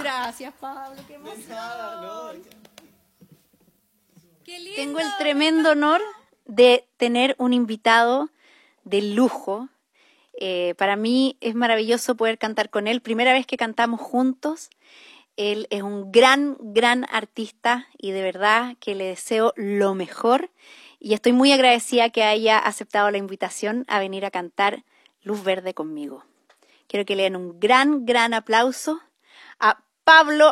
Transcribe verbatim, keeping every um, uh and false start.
Gracias, Pablo, qué emoción. Nada, no. Qué lindo. Tengo el tremendo honor de tener un invitado de lujo. Eh, para mí es maravilloso poder cantar con él. Primera vez que cantamos juntos. Él es un gran, gran artista y de verdad que le deseo lo mejor. Y estoy muy agradecida que haya aceptado la invitación a venir a cantar Luz Verde conmigo. Quiero que le den un gran, gran aplauso a Pablo